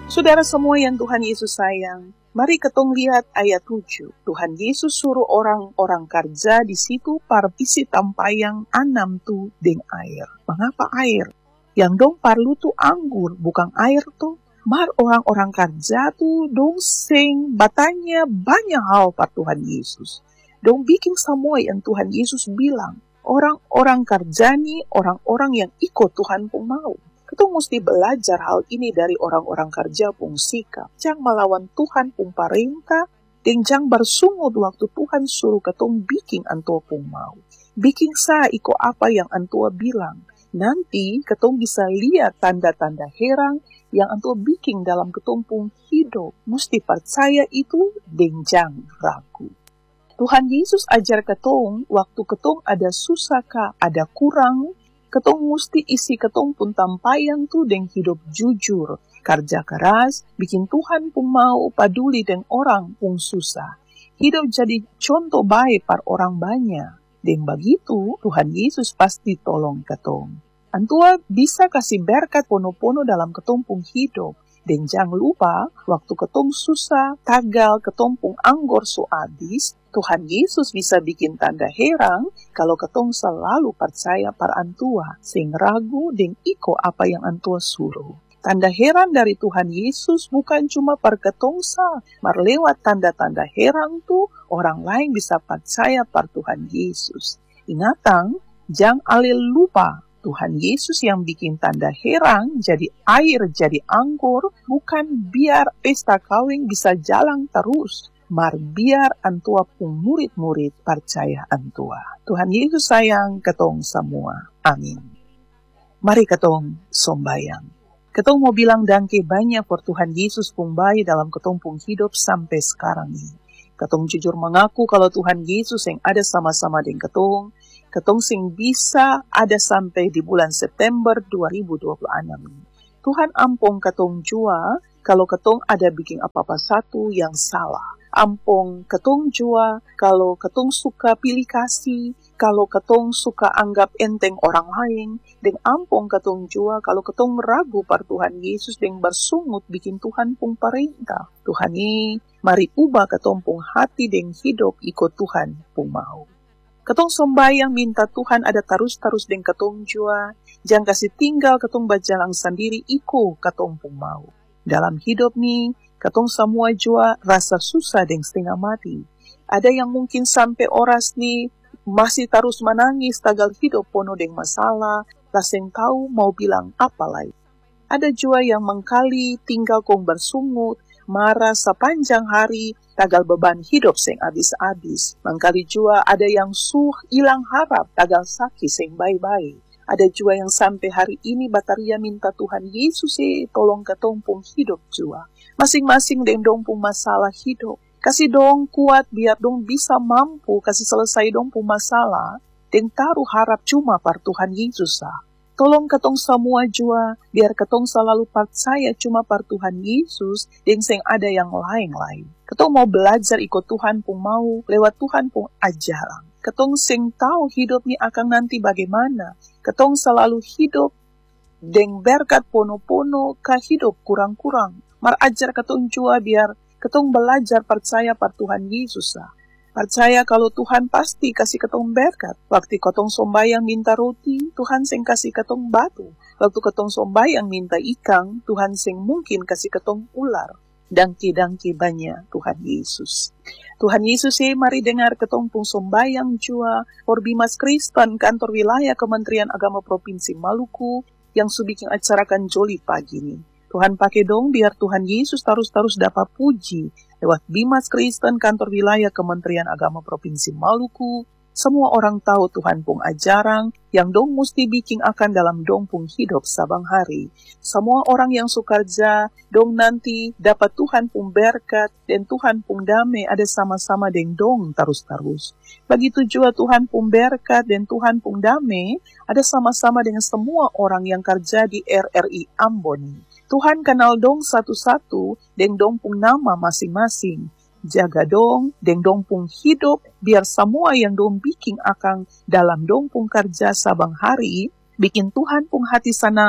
Saudara semua yang Tuhan Yesus sayang, mari ketong lihat ayat 7. Tuhan Yesus suruh orang-orang kerja di situ par isi tampayang 6 tu deng air. Mengapa air? Yang dong parlu tu anggur, bukan air tu. Mar orang-orang kerja tu dong sing batanya banyak hal par Tuhan Yesus. Dong bikin semua yang Tuhan Yesus bilang. Orang-orang kerja ni orang-orang yang ikut Tuhan pun mau. Kita mesti belajar hal ini dari orang-orang kerja pun sikap. Jangan melawan Tuhan pun perintah, dan jangan bersungut waktu Tuhan suruh ketong bikin antua pun mau. Bikin ikut apa yang antua bilang. Nanti ketong bisa lihat tanda-tanda heran yang antua bikin dalam ketong pun hidup. Mesti percaya itu dan jangan ragu. Tuhan Yesus ajar ketong waktu ketong ada susah kah, ada kurang, ketong mesti isi ketong pun tampayang tu dengan hidup jujur, kerja keras, bikin Tuhan pun mau peduli dengan orang pun susah. Hidup jadi contoh baik par orang banyak. Dan begitu Tuhan Yesus pasti tolong ketong. Antua bisa kasih berkat pono-pono dalam ketong pun hidup. Dan jangan lupa, waktu ketong susah, tagal, ketong pun anggur so habis, Tuhan Yesus bisa bikin tanda heran kalau ketong selalu percaya par antua, sing ragu dan iko apa yang antua suruh. Tanda heran dari Tuhan Yesus bukan cuma par ketong mar lewat tanda-tanda heran tu, orang lain bisa percaya par Tuhan Yesus. Ingatan, jangan alil lupa, Tuhan Yesus yang bikin tanda heran jadi air, jadi anggur, bukan biar pesta kawin bisa jalan terus, mar biar antua pun murid-murid percaya antua. Tuhan Yesus sayang ketong semua. Amin. Mari ketong sombayang. Ketong mau bilang dangke banyak for Tuhan Yesus pun baik dalam ketong pun hidup sampai sekarang ini. Ketong jujur mengaku kalau Tuhan Yesus yang ada sama-sama dengan ketong sing bisa ada sampai di bulan September 2026 ini. Tuhan ampung ketong jua kalau ketong ada bikin apa-apa satu yang salah. Ampung ketong jua kalau ketong suka pilih kasih, kalau ketong suka anggap enteng orang lain, dan ampung ketong jua kalau ketong ragu par Tuhan Yesus dan bersungut bikin Tuhan pun perintah. Tuhan ini mari ubah ketong pun hati dan hidup ikut Tuhan pun mau. Ketong sombayang minta Tuhan ada terus-terus dengan ketong jua. Jangan kasih tinggal ketong berjalan sendiri iko ketong pun mau. Dalam hidup nih, ketong semua jua rasa susah dan setengah mati. Ada yang mungkin sampai oras nih masih terus menangis tagal hidup penuh dengan masalah. Laseng tahu mau bilang apa lagi. Ada jua yang mengkali tinggal kong bersungut, marah sepanjang hari, tagal beban hidup sing abis-abis. Mangkali jua ada yang hilang harap, tagal sakit sing baik-baik. Ada jua yang sampai hari ini bataria minta Tuhan Yesus tolong ketong pun hidup jua. Masing-masing dengan dong pun masalah hidup. Kasih dong kuat biar dong bisa mampu kasih selesai dong pun masalah. Dan taruh harap cuma par Tuhan Yesus Tolong ketong semua jua, biar ketong selalu percaya cuma par Tuhan Yesus, dan sing ada yang lain-lain. Ketong mau belajar ikut Tuhan pun mau, lewat Tuhan pun ajaran. Ketong sing tahu hidup ini akan nanti bagaimana. Ketong selalu hidup, dan berkat pono-pono ke hidup kurang-kurang. Mar ajar ketong jua biar ketong belajar percaya par Tuhan Yesus Percaya kalau Tuhan pasti kasih ketong berkat. Waktu ketong sombayang minta roti, Tuhan sing kasih ketong batu. Waktu ketong sombayang minta ikan, Tuhan sing mungkin kasih ketong ular. Dangki-dangki banyak Tuhan Yesus. Tuhan Yesus mari dengar ketong pun sombayang jua. Orbimas Kristen kantor wilayah Kementerian Agama Provinsi Maluku yang subikin acarakan joli pagi ini. Tuhan pakai dong biar Tuhan Yesus terus-terus dapat puji. Lewat Bimas Kristen kantor wilayah Kementerian Agama Provinsi Maluku, semua orang tahu Tuhan pun ajarang yang dong mesti bikin akan dalam dong pun hidup sabang hari. Semua orang yang sukarja, dong nanti dapat Tuhan pun berkat dan Tuhan pun damai ada sama-sama dengan dong terus-terus. Begitu juga Tuhan pun berkat dan Tuhan pun damai ada sama-sama dengan semua orang yang kerja di RRI Ambon. Tuhan kenal dong satu-satu dan dong pun nama masing-masing. Jaga dong, dan dong pun hidup, biar semua yang dong bikin akan dalam dong pun kerja sabang hari, bikin Tuhan pun hati senang,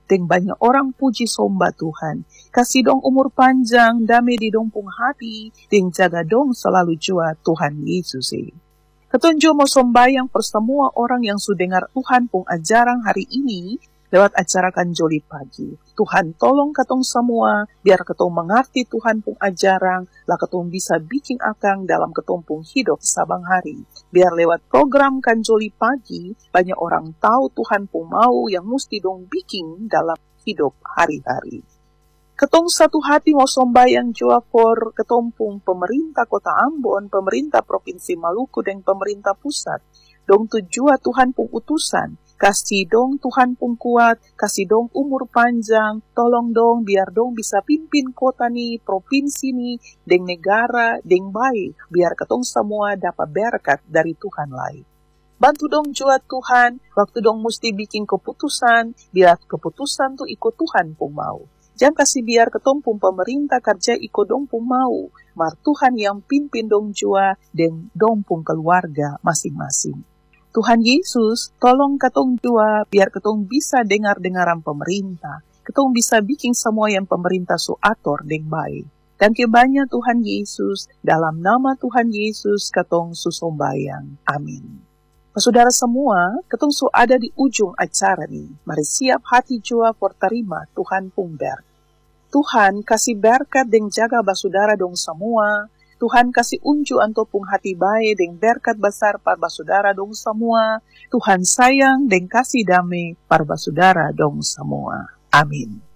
Deng banyak orang puji somba Tuhan. Kasih dong umur panjang, damai di dong pung hati, deng jaga dong selalu jua Tuhan Yesus. Ketunjuk mau sombayang per semua orang yang sudah dengar Tuhan pung ajaran hari ini, lewat acara Kanjoli Pagi. Tuhan tolong katong semua, biar katong mengerti Tuhan pung ajaran, lah katong bisa bikin akang dalam katong pung hidup sabang hari. Biar lewat program Kanjoli Pagi, banyak orang tahu Tuhan pung mau yang mesti dong bikin dalam hidup hari-hari. Ketong satu hati mau sombayang jua for ketong pung pemerintah Kota Ambon, pemerintah Provinsi Maluku, dan pemerintah pusat. Dong tujuan Tuhan pung utusan. Kasih dong Tuhan pun kuat, kasih dong umur panjang, tolong dong biar dong bisa pimpin kota nih, provinsi nih, deng negara, deng baik, biar ketong semua dapat berkat dari Tuhan lain. Bantu dong jua Tuhan, waktu dong mesti bikin keputusan, biar keputusan tuh ikut Tuhan pun mau. Jangan kasih biar ketong pun pemerintah kerja ikut dong pun mau, mar Tuhan yang pimpin dong jua, deng dong pun keluarga masing-masing. Tuhan Yesus, tolong katong jua biar katong bisa dengar-dengaran pemerintah. Katong bisa bikin semua yang pemerintah su atur deng baik. Dan kebanyak Tuhan Yesus, dalam nama Tuhan Yesus katong susombayang. Amin. Saudara semua, katong su ada di ujung acara nih. Mari siap hati jua for terima Tuhan pung berkat. Tuhan kasih berkat deng jaga basudara dong semua. Tuhan kasih unju anto pung hati bae deng berkat besar par basudara dong semua. Tuhan sayang deng kasih damai par basudara dong semua. Amin.